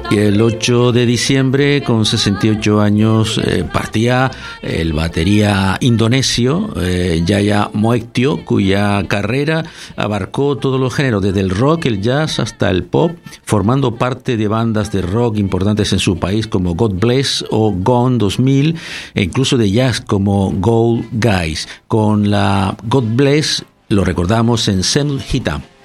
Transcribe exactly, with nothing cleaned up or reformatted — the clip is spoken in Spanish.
Y el ocho de diciembre, con sesenta y ocho años, eh, partía el batería indonesio eh, Yaya Moektio, cuya carrera abarcó todos los géneros, desde el rock, el jazz hasta el pop, formando parte de bandas de rock importantes en su país como God Bless o Gone dos mil, e incluso de jazz como Gold Guys. Con la God Bless lo recordamos en Sen Hitam.